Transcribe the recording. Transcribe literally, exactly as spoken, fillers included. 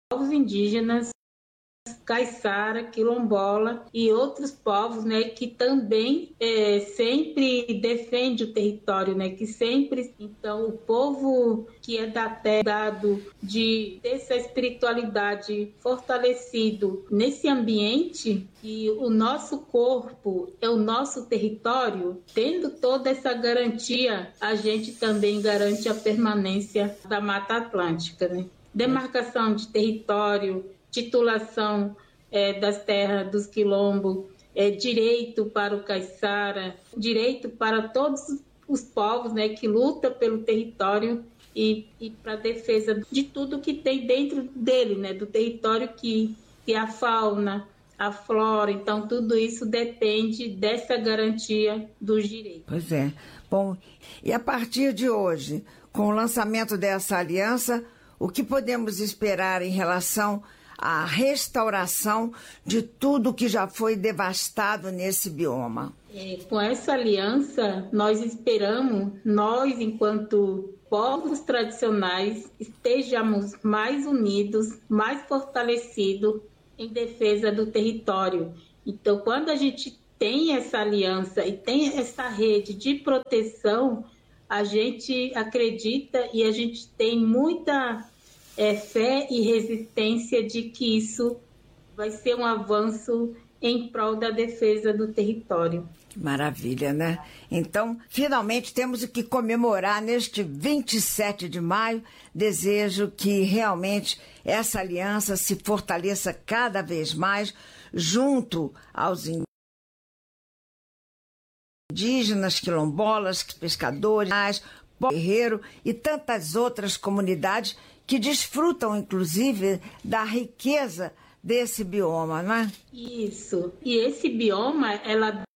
povos indígenas, caiçara, quilombola e outros povos, né, que também é, sempre defende o território, né, que sempre, então, o povo que é da terra, dado de ter essa espiritualidade fortalecido nesse ambiente, e o nosso corpo é o nosso território, tendo toda essa garantia, a gente também garante a permanência da Mata Atlântica, né? Demarcação de território, titulação é, das terras dos quilombos, é, direito para o caiçara, direito para todos os povos, né, que lutam pelo território e, e para a defesa de tudo que tem dentro dele, né, do território, que, que é a fauna, a flora. Então, tudo isso depende dessa garantia dos direitos. Pois é. Bom, e a partir de hoje, com o lançamento dessa aliança, o que podemos esperar em relação à restauração de tudo que já foi devastado nesse bioma? É, com essa aliança, nós esperamos, nós, enquanto povos tradicionais, estejamos mais unidos, mais fortalecidos em defesa do território. Então, quando a gente tem essa aliança e tem essa rede de proteção, a gente acredita e a gente tem muita é, fé e resistência de que isso vai ser um avanço em prol da defesa do território. Que maravilha, né? Então, finalmente temos o que comemorar neste vinte e sete de maio. Desejo que realmente essa aliança se fortaleça cada vez mais junto aos indígenas, quilombolas, pescadores, guerreiro e tantas outras comunidades que desfrutam, inclusive, da riqueza desse bioma, não é? Isso. E esse bioma, ela